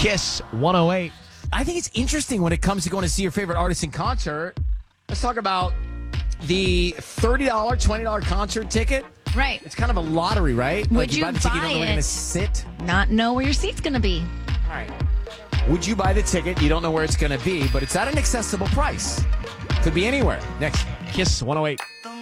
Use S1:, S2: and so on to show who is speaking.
S1: Kiss 108.
S2: I think it's interesting when it comes to going to see your favorite artist in concert. Let's talk about the $30, $20 concert ticket.
S3: Right.
S2: It's kind of a lottery, right?
S3: Would you
S2: buy the ticket, you
S3: buy
S2: don't know where
S3: it?
S2: you're going to sit.
S3: Not know where your seat's going to be.
S2: All right. Would you buy the ticket? You don't know where it's going to be, but it's at an accessible price. Could be anywhere. Next.
S1: Kiss 108.